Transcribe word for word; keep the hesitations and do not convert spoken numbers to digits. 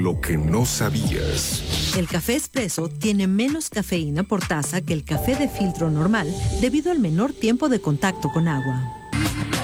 lo que no sabías. El café expreso tiene menos cafeína por taza que el café de filtro normal debido al menor tiempo de contacto con agua.